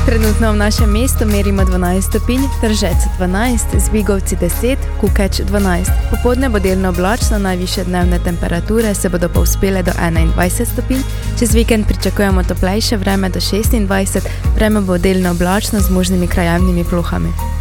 Trenutno v našem mestu merimo 12 stopinj, Tržec 12, Zvigovci 10, Kukeč 12. Popoldne bo delno oblačno, najvišje dnevne temperature se bodo povzpele do 21 stopinj. Čez vikend pričakujemo toplejše vreme do 26, vreme bo delno oblačno z možnimi krajevnimi plohami.